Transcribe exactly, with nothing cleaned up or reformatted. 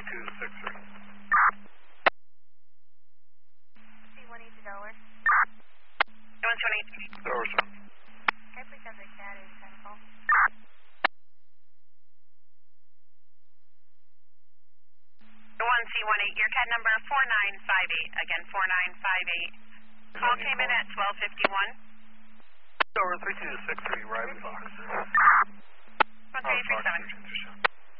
two six three. C one eight to Delaware. one seven eight. Delaware, sir. Okay, please have the cat eight ten call. one C one eight, your cat number four nine five eight. Again, four nine five eight. Call came in at twelve fifty-one. Delaware three two six three, Riley Fox. one three three seven.